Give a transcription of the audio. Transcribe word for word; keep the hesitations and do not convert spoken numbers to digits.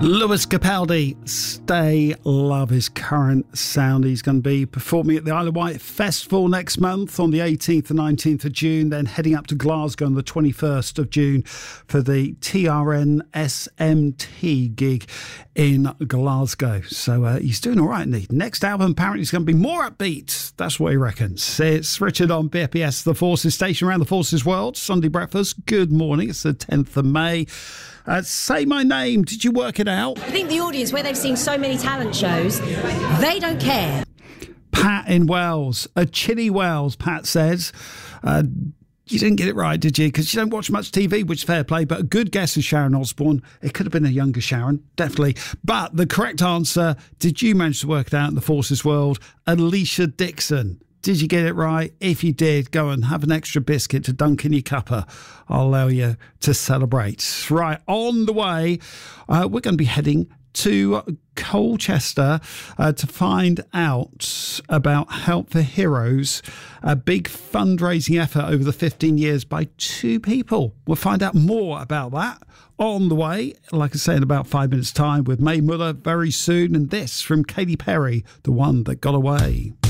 Lewis Capaldi, Stay Love is current sound. He's going to be performing at the Isle of Wight Festival next month on the eighteenth and nineteenth of June, then heading up to Glasgow on the twenty-first of June for the T R N S M T gig in Glasgow. So uh, he's doing all right, isn't he? Next album apparently is going to be more upbeat. That's what he reckons. It's Richard on B P S, the Forces station around the Forces world. Sunday breakfast. Good morning. It's the tenth of May. Uh, say my name. Did you work it out? I think the audience, where they've seen so many talent shows, they don't care. Pat in Wells. A chilly Wells, Pat says. Uh, you didn't get it right, did you? Because you don't watch much T V, which is fair play, but a good guess is Sharon Osbourne. It could have been a younger Sharon, definitely. But the correct answer, did you manage to work it out in the Forces world? Alicia Dixon. Did you get it right? If you did, go and have an extra biscuit to dunk in your cuppa. I'll allow you to celebrate. Right, on the way, uh, we're going to be heading to Colchester uh, to find out about Help for Heroes, a big fundraising effort over the fifteen years by two people. We'll find out more about that on the way, like I say, in about five minutes' time with Mae Muller very soon. And this from Katy Perry, The One That Got Away.